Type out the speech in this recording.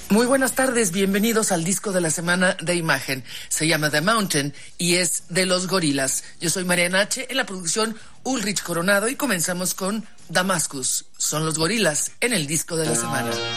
Muy buenas tardes, bienvenidos al disco de la semana de Imagen. Se llama The Mountain y es de Los Gorilas. Yo soy Mariana H., en la producción Ulrich Coronado y comenzamos con Damascus. Son Los Gorilas en el disco de la semana.